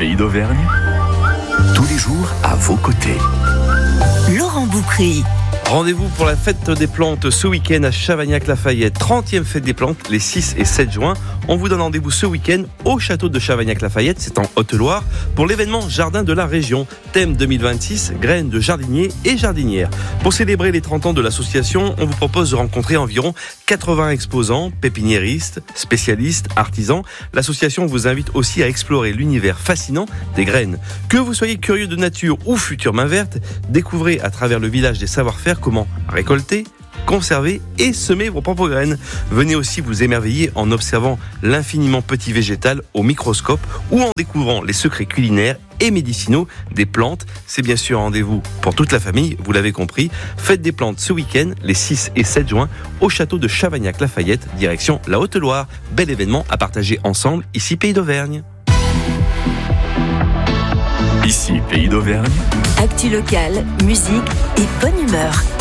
Pays d'Auvergne, tous les jours à vos côtés. Laurent Boukry. Rendez-vous pour la fête des plantes ce week-end à Chavagnac-Lafayette. 30e fête des plantes les 6 et 7 juin. On vous donne rendez-vous ce week-end au château de Chavagnac-Lafayette, c'est en Haute-Loire, pour l'événement Jardin de la Région. Thème 2026, graines de jardiniers et jardinières. Pour célébrer les 30 ans de l'association, on vous propose de rencontrer environ 80 exposants, pépiniéristes, spécialistes, artisans. L'association vous invite aussi à explorer l'univers fascinant des graines. Que vous soyez curieux de nature ou future main verte, découvrez à travers le village des savoir-faire comment récolter, conserver et semer vos propres graines. Venez aussi vous émerveiller en observant l'infiniment petit végétal au microscope ou en découvrant les secrets culinaires et médicinaux des plantes. C'est bien sûr un rendez-vous pour toute la famille, vous l'avez compris. Fête des plantes ce week-end, les 6 et 7 juin, au château de Chavagnac-Lafayette, direction la Haute-Loire. Bel événement à partager ensemble, ici Pays d'Auvergne. Ici Pays d'Auvergne. Actu locale, musique et bonne humeur.